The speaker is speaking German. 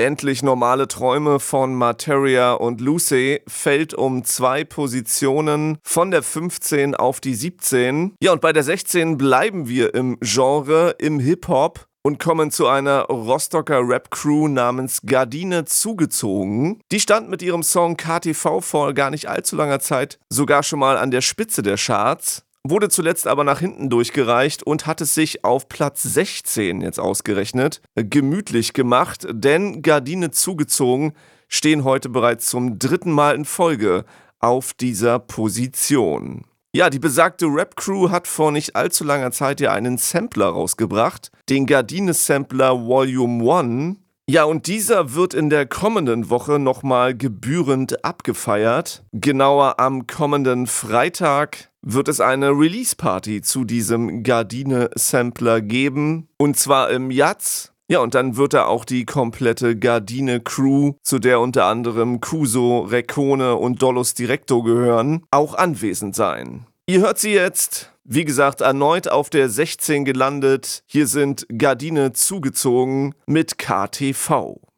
Endlich normale Träume von Materia und Lucy fällt um 2 Positionen von der 15 auf die 17. Ja, und bei der 16 bleiben wir im Genre, im Hip-Hop und kommen zu einer Rostocker Rap-Crew namens Gardine zugezogen. Die stand mit ihrem Song KTV vor gar nicht allzu langer Zeit sogar schon mal an der Spitze der Charts. Wurde zuletzt aber nach hinten durchgereicht und hat es sich auf Platz 16 jetzt ausgerechnet gemütlich gemacht, denn Gardine zugezogen stehen heute bereits zum 3. Mal in Folge auf dieser Position. Ja, die besagte Rap-Crew hat vor nicht allzu langer Zeit ja einen Sampler rausgebracht, den Gardine-Sampler Volume 1. Ja, und dieser wird in der kommenden Woche nochmal gebührend abgefeiert. Genauer am kommenden Freitag wird es eine Release-Party zu diesem Gardine-Sampler geben. Und zwar im Jatz. Ja, und dann wird da auch die komplette Gardine-Crew, zu der unter anderem Kuso, Rekone und Dollus Directo gehören, auch anwesend sein. Ihr hört sie jetzt, wie gesagt, erneut auf der 16 gelandet. Hier sind Gardine zugezogen mit KTV.